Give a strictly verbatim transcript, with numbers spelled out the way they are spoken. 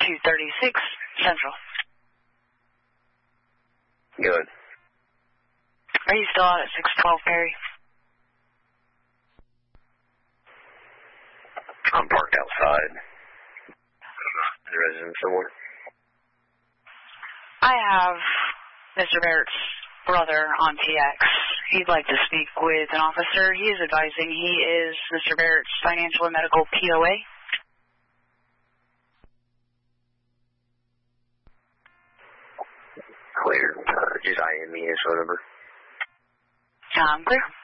two thirty-six Central. Good. Are you still out at six twelve Perry? I'm parked outside. In the residence somewhere. I have Mister Barrett's brother on T X. He'd like to speak with an officer. He is advising he is Mister Barrett's financial and medical P O A. Clear. Uh, just I M me his phone number. Um, clear.